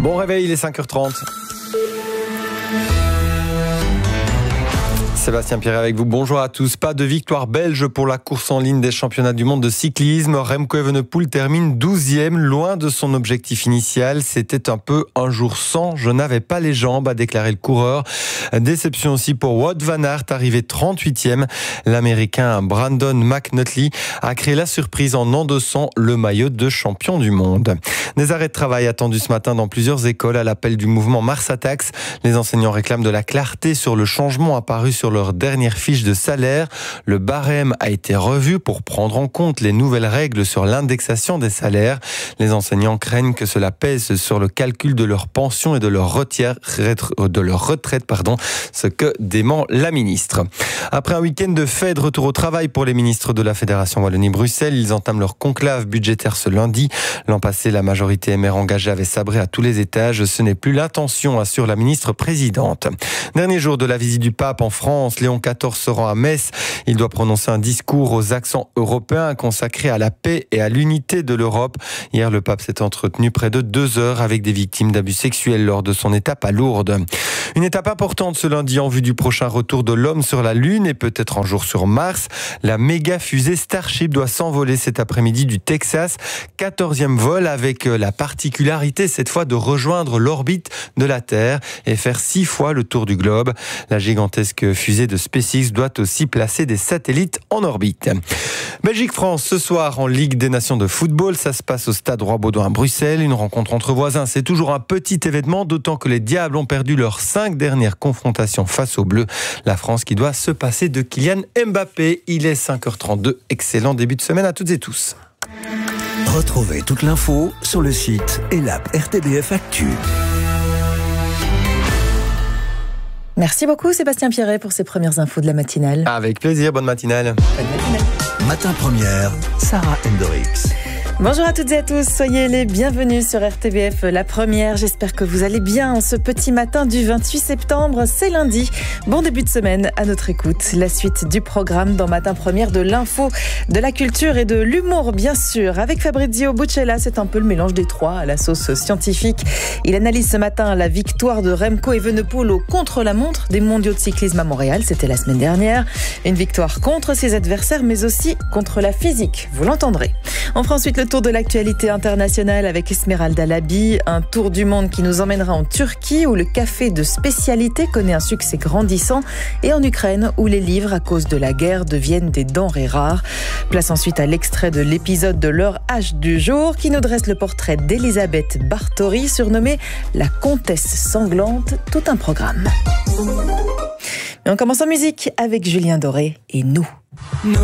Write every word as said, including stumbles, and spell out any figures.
Bon réveil, il est cinq heures trente. Sébastien Pierret avec vous. Bonjour à tous. Pas de victoire belge pour la course en ligne des championnats du monde de cyclisme. Remco Evenepoel termine douzième, loin de son objectif initial. C'était un peu un jour sans. Je n'avais pas les jambes, a déclaré le coureur. Déception aussi pour Wout van Aert, arrivé trente-huitième. L'Américain Brandon McNulty a créé la surprise en endossant le maillot de champion du monde. Des arrêts de travail attendus ce matin dans plusieurs écoles à l'appel du mouvement Mars Attacks. Les enseignants réclament de la clarté sur le changement apparu sur leur dernière fiche de salaire. Le barème a été revu pour prendre en compte les nouvelles règles sur l'indexation des salaires. Les enseignants craignent que cela pèse sur le calcul de leur pension et de leur retraite, de leur retraite, pardon, ce que dément la ministre. Après un week-end de fête, retour au travail pour les ministres de la Fédération Wallonie-Bruxelles. Ils entament leur conclave budgétaire ce lundi. L'an passé, la majorité M R engagée avait sabré à tous les étages. Ce n'est plus l'intention, assure la ministre présidente. Dernier jour de la visite du pape en France. Léon quatorze se rend à Metz. Il doit prononcer un discours aux accents européens consacré à la paix et à l'unité de l'Europe. Hier, le pape s'est entretenu près de deux heures avec des victimes d'abus sexuels lors de son étape à Lourdes. Une étape importante ce lundi en vue du prochain retour de l'homme sur la Lune et peut-être un jour sur Mars. La méga fusée Starship doit s'envoler cet après-midi du Texas. quatorzième vol avec la particularité cette fois de rejoindre l'orbite de la Terre et faire six fois le tour du globe. La gigantesque fusée de SpaceX doit aussi placer des satellites en orbite. Belgique-France ce soir en Ligue des Nations de football. Ça se passe au stade Roi-Baudouin à Bruxelles. Une rencontre entre voisins, c'est toujours un petit événement, d'autant que les Diables ont perdu leurs cinq dernières confrontations face aux Bleus. La France qui doit se passer de Kylian Mbappé. Il est cinq heures trente-deux. Excellent début de semaine à toutes et tous. Retrouvez toute l'info sur le site et l'app R T B F Actu. Merci beaucoup Sébastien Pierret pour ces premières infos de la matinale. Avec plaisir, bonne matinale. Bonne matinale. Matin première, Sarah Hendricks. Bonjour à toutes et à tous, soyez les bienvenus sur R T B F, la première. J'espère que vous allez bien en ce petit matin du vingt-huit septembre, c'est lundi. Bon début de semaine à notre écoute. La suite du programme dans Matin première, de l'info, de la culture et de l'humour bien sûr. Avec Fabrizio Buccella, c'est un peu le mélange des trois à la sauce scientifique. Il analyse ce matin la victoire de Remco Evenepoel au contre-la-montre des mondiaux de cyclisme à Montréal. C'était la semaine dernière. Une victoire contre ses adversaires mais aussi contre la physique, vous l'entendrez. On fera ensuite le tour de l'actualité internationale avec Esmeralda Labi, un tour du monde qui nous emmènera en Turquie où le café de spécialité connaît un succès grandissant et en Ukraine où les livres à cause de la guerre deviennent des denrées rares. Place ensuite à l'extrait de l'épisode de l'heure H du jour qui nous dresse le portrait d'Elisabeth Bartori, surnommée la comtesse sanglante, tout un programme. Mais on commence en musique avec Julien Doré et Nous.